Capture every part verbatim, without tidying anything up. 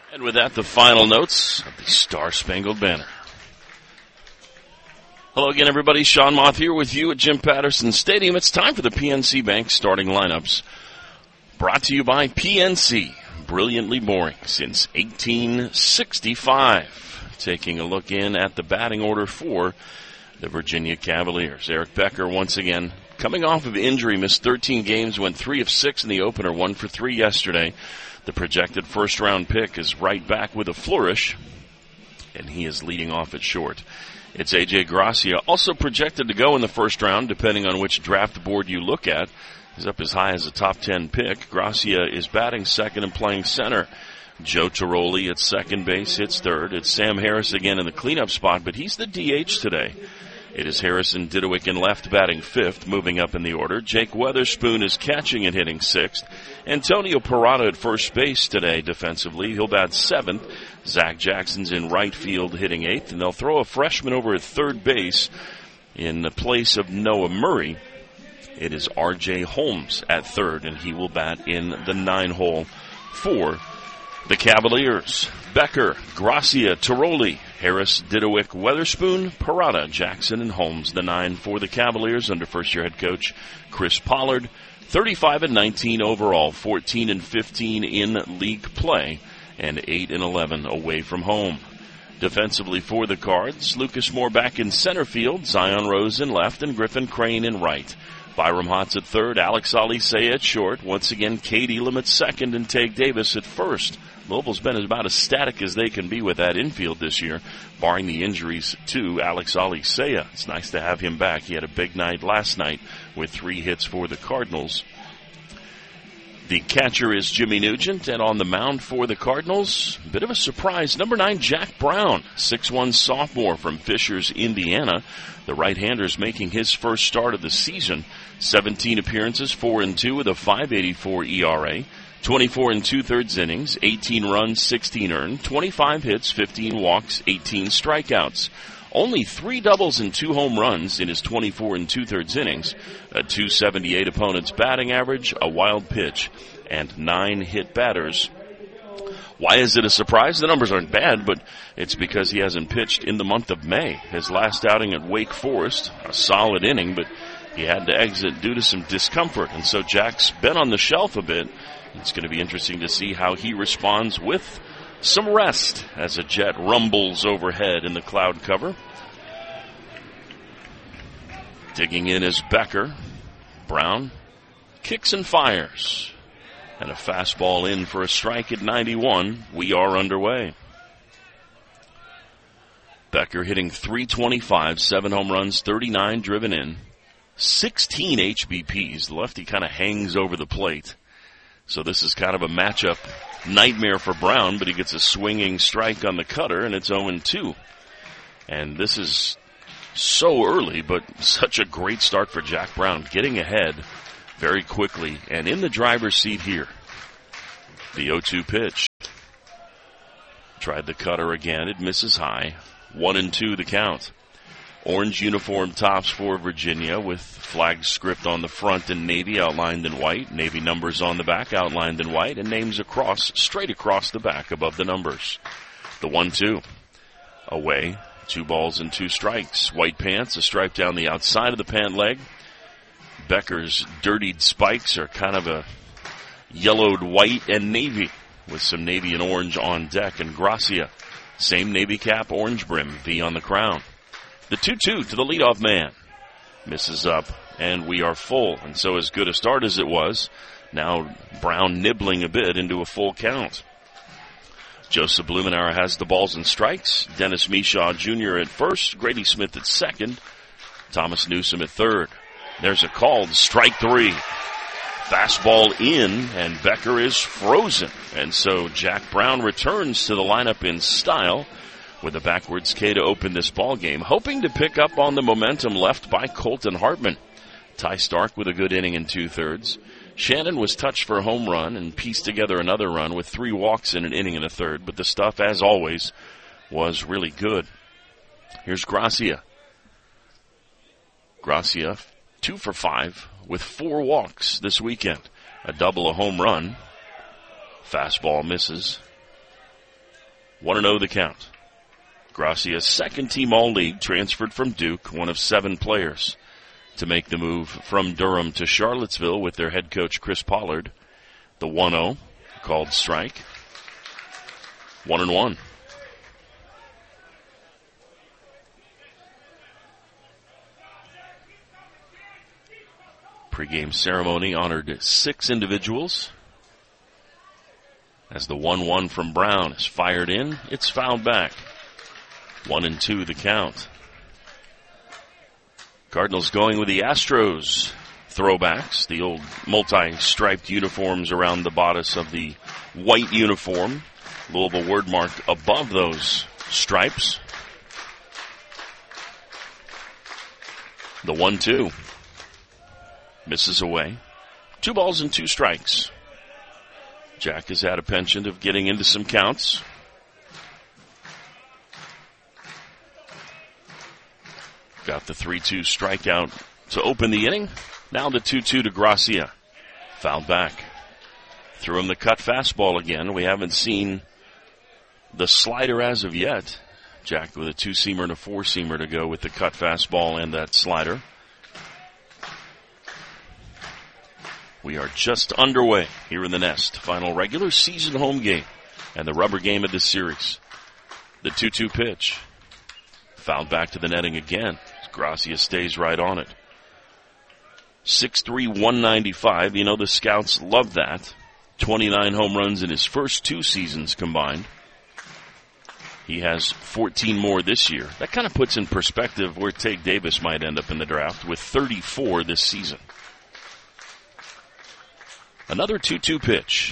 And with that, the final notes of the Star-Spangled Banner. Hello again, everybody. Sean Moth here with you at Jim Patterson Stadium. It's time for the P N C Bank starting lineups. Brought to you by P N C. Brilliantly boring since eighteen sixty-five. Taking a look in at the batting order for the Virginia Cavaliers. Eric Becker, once again, coming off of injury, missed thirteen games, went three of six in the opener, one for three yesterday. The projected first-round pick is right back with a flourish, and he is leading off at short. It's A J Gracia, also projected to go in the first round, depending on which draft board you look at. He's up as high as a top ten pick. Gracia is batting second and playing center. Joe Tiroli at second base hits third. It's Sam Harris again in the cleanup spot, but he's the D H today. It is Harrison Didowick in left batting fifth, moving up in the order. Jake Weatherspoon is catching and hitting sixth. Antonio Parada at first base today defensively. He'll bat seventh. Zach Jackson's in right field hitting eighth. And they'll throw a freshman over at third base in the place of Noah Murray. It is R J Holmes at third, and he will bat in the nine hole for the Cavaliers. Becker, Gracia, Tiroli, Harris, Didowick, Weatherspoon, Parada, Jackson, and Holmes. The nine for the Cavaliers under first-year head coach Chris Pollard. thirty-five and nineteen overall, fourteen and fifteen in league play, and eight and eleven away from home. Defensively for the Cards, Lucas Moore back in center field, Zion Rose in left, and Griffin Crane in right. Byram Hotz at third, Alex Alisea at short. Once again, Cade Elam at second, and Tage Davis at first. Louisville's been about as static as they can be with that infield this year, barring the injuries to Alex Alisea. It's nice to have him back. He had a big night last night with three hits for the Cardinals. The catcher is Jimmy Nugent, and on the mound for the Cardinals, a bit of a surprise, number nine, Jack Brown, six one sophomore from Fishers, Indiana. The right-hander's making his first start of the season. seventeen appearances, four and two with a five eighty-four E R A. twenty-four and two-thirds innings, eighteen runs, sixteen earned, twenty-five hits, fifteen walks, eighteen strikeouts. Only three doubles and two home runs in his twenty-four and two-thirds innings, a two seventy-eight opponent's batting average, a wild pitch, and nine hit batters. Why is it a surprise? The numbers aren't bad, but it's because he hasn't pitched in the month of May. His last outing at Wake Forest, a solid inning, but he had to exit due to some discomfort, and so Jack's been on the shelf a bit. It's going to be interesting to see how he responds with some rest as a jet rumbles overhead in the cloud cover. Digging in is Becker. Brown kicks and fires. And a fastball in for a strike at ninety-one. We are underway. Becker hitting three twenty-five, seven home runs, thirty-nine driven in, sixteen H B Ps. The lefty kind of hangs over the plate. So this is kind of a matchup nightmare for Brown, but he gets a swinging strike on the cutter, and it's oh and two. And this is so early, but such a great start for Jack Brown, getting ahead very quickly and in the driver's seat here. The oh two pitch. Tried the cutter again. It misses high. One and two the count. Orange uniform tops for Virginia with flag script on the front in navy outlined in white. Navy numbers on the back outlined in white, and names across, straight across the back above the numbers. The one two. Away. Two balls and two strikes. White pants, a stripe down the outside of the pant leg. Becker's dirtied spikes are kind of a yellowed white and navy with some navy and orange on deck. And Gracia, same navy cap, orange brim, V on the crown. The two two to the leadoff man. Misses up, and we are full. And so as good a start as it was, now Brown nibbling a bit into a full count. Joseph Blumenauer has the balls and strikes. Dennis Mishaw Junior at first. Grady Smith at second. Thomas Newsom at third. There's a called strike three. Fastball in, and Becker is frozen. And so Jack Brown returns to the lineup in style with a backwards K to open this ball game, hoping to pick up on the momentum left by Colton Hartman. Ty Stark with a good inning in two-thirds. Shannon was touched for a home run and pieced together another run with three walks in an inning and a third, but the stuff, as always, was really good. Here's Gracia. Gracia, two for five with four walks this weekend. A double, a home run. Fastball misses. one and oh the count. Gracia's second team All-League, transferred from Duke, one of seven players to make the move from Durham to Charlottesville with their head coach Chris Pollard. The one oh, called strike. One and one. Pre-game ceremony honored six individuals. As the one one from Brown is fired in, it's fouled back. One and two the count. Cardinals going with the Astros throwbacks, the old multi-striped uniforms around the bodice of the white uniform. Louisville word mark above those stripes. The one two. Misses away. Two balls and two strikes. Jack has had a penchant of getting into some counts. Got the three two strikeout to open the inning. Now the two two to Gracia. Fouled back. Threw him the cut fastball again. We haven't seen the slider as of yet. Jack with a two-seamer and a four-seamer to go with the cut fastball and that slider. We are just underway here in the Nest. Final regular season home game and the rubber game of this series. The two two pitch. Fouled back to the netting again. Gracia stays right on it. six three, one ninety-five. You know the scouts love that. twenty-nine home runs in his first two seasons combined. He has fourteen more this year. That kind of puts in perspective where Tate Davis might end up in the draft with thirty-four this season. Another two two pitch.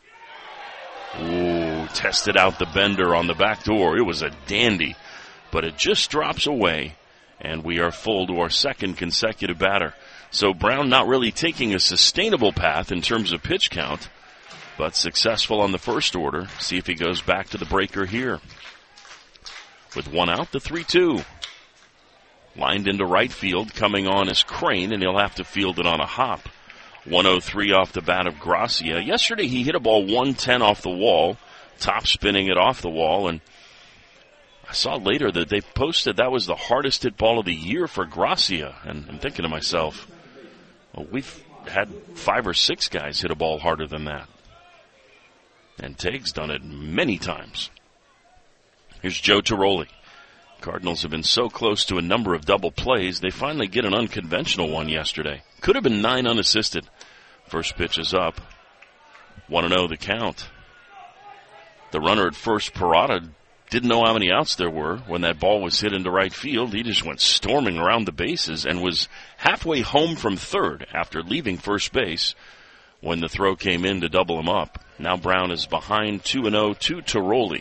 Ooh, tested out the bender on the back door. It was a dandy, but it just drops away, and we are full to our second consecutive batter. So Brown not really taking a sustainable path in terms of pitch count, but successful on the first order. See if he goes back to the breaker here. With one out, the three two. Lined into right field, coming on is Crane, and he'll have to field it on a hop. one oh three off the bat of Gracia. Yesterday he hit a ball one ten off the wall, top spinning it off the wall, and I saw later that they posted that was the hardest hit ball of the year for Gracia. And I'm thinking to myself, well, we've had five or six guys hit a ball harder than that. And Taig's done it many times. Here's Joe Tiroli. Cardinals have been so close to a number of double plays, they finally get an unconventional one yesterday. Could have been nine unassisted. First pitch is up. one and oh the count. The runner at first, Parada, didn't know how many outs there were when that ball was hit into right field. He just went storming around the bases and was halfway home from third after leaving first base when the throw came in to double him up. Now Brown is behind two and oh to Tiroli.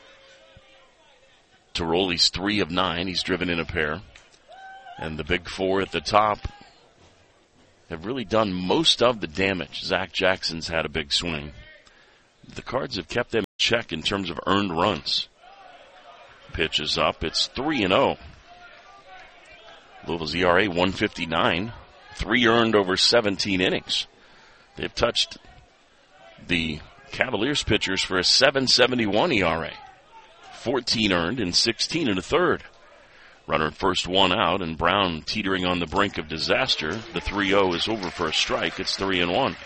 Tiroli's three of nine. He's driven in a pair. And the big four at the top have really done most of the damage. Zach Jackson's had a big swing. The Cards have kept them in check in terms of earned runs. Pitch is up. It's three and oh. Louisville's E R A one fifty-nine. Three earned over seventeen innings. They've touched the Cavaliers pitchers for a seven seventy-one E R A. fourteen earned and sixteen and a third. Runner at first, one out, and Brown teetering on the brink of disaster. The three oh is over for a strike. It's three and one.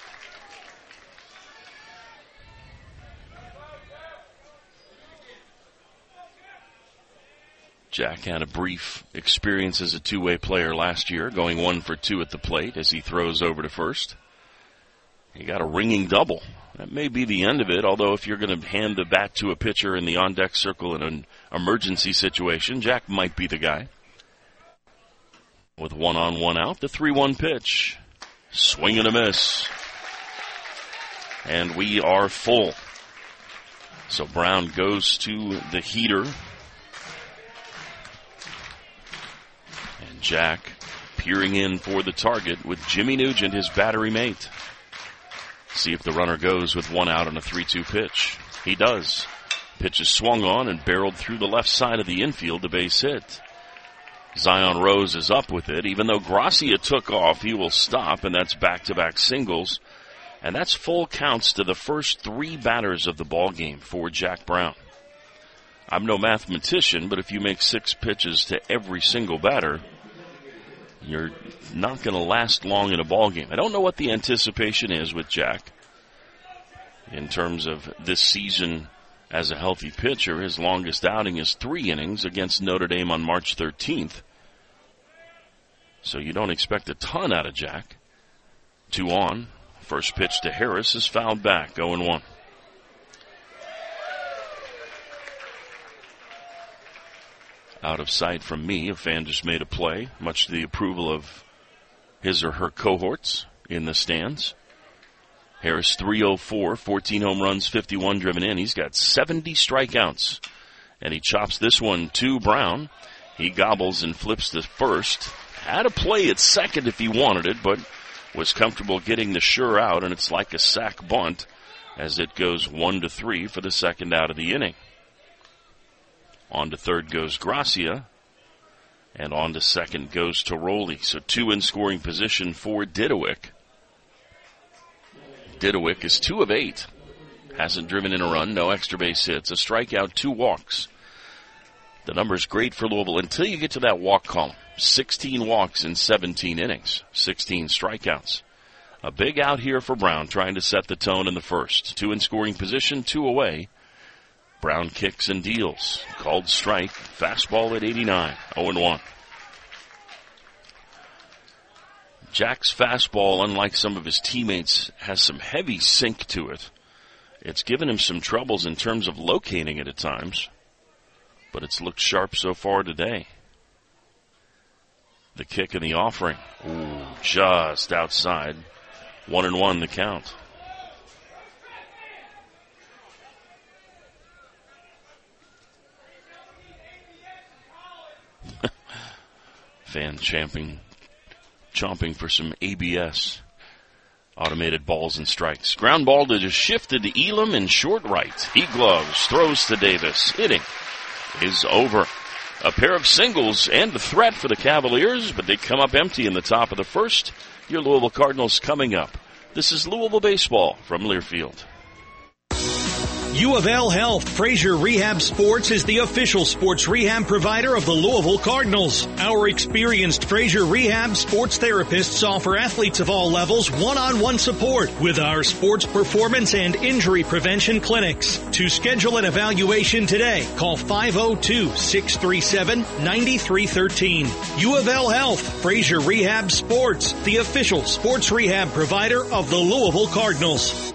Jack had a brief experience as a two-way player last year, going one for two at the plate as he throws over to first. He got a ringing double. That may be the end of it, although if you're going to hand the bat to a pitcher in the on-deck circle in an emergency situation, Jack might be the guy. With one on, one out, the three one pitch. Swing and a miss. And we are full. So Brown goes to the heater. And Jack peering in for the target with Jimmy Nugent, his battery mate. See if the runner goes with one out on a three two pitch. He does. Pitch is swung on and barreled through the left side of the infield to base hit. Zion Rose is up with it. Even though Gracia took off, he will stop, and that's back-to-back singles. And that's full counts to the first three batters of the ball game for Jack Brown. I'm no mathematician, but if you make six pitches to every single batter, you're not going to last long in a ball game. I don't know what the anticipation is with Jack in terms of this season as a healthy pitcher. His longest outing is three innings against Notre Dame on March thirteenth. So you don't expect a ton out of Jack. Two on. First pitch to Harris is fouled back, oh and one. Out of sight from me, a fan just made a play, much to the approval of his or her cohorts in the stands. Harris three oh four, fourteen home runs, fifty-one driven in. He's got seventy strikeouts. And he chops this one to Brown. He gobbles and flips to first. Had a play at second if he wanted it, but was comfortable getting the sure out, and it's like a sac bunt as it goes one to three for the second out of the inning. On to third goes Gracia, and on to second goes Tiroli. So two in scoring position for Didowick. Didowick is two of eight. Hasn't driven in a run, no extra base hits, a strikeout, two walks. The number's great for Louisville until you get to that walk column. sixteen walks in seventeen innings, sixteen strikeouts. A big out here for Brown, trying to set the tone in the first. Two in scoring position, two away. Brown kicks and deals. Called strike. Fastball at eighty-nine. oh and one. Jack's fastball, unlike some of his teammates, has some heavy sink to it. It's given him some troubles in terms of locating it at times, but it's looked sharp so far today. The kick and the offering. Ooh, just outside. One and one the count. Fan champing, chomping for some A B S. Automated balls and strikes. Ground ball to just shifted to Elam in short right. He gloves, throws to Davis. Inning is over. A pair of singles and a threat for the Cavaliers, but they come up empty in the top of the first. Your Louisville Cardinals coming up. This is Louisville Baseball from Learfield. U of L Health Frazier Rehab Sports is the official sports rehab provider of the Louisville Cardinals. Our experienced Frazier Rehab sports therapists offer athletes of all levels one-on-one support with our sports performance and injury prevention clinics. To schedule an evaluation today, call five oh two, six three seven, nine three one three. U of L Health Frazier Rehab Sports, the official sports rehab provider of the Louisville Cardinals.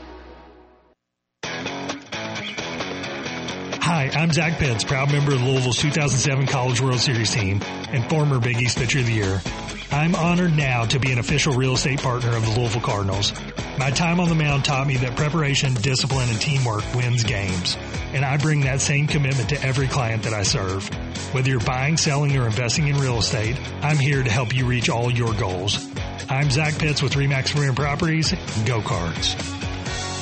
Hi, I'm Zach Pitts, proud member of Louisville's two thousand seven College World Series team and former Big East Pitcher of the Year. I'm honored now to be an official real estate partner of the Louisville Cardinals. My time on the mound taught me that preparation, discipline, and teamwork wins games. And I bring that same commitment to every client that I serve. Whether you're buying, selling, or investing in real estate, I'm here to help you reach all your goals. I'm Zach Pitts with Remax Marine Properties. Go Cards.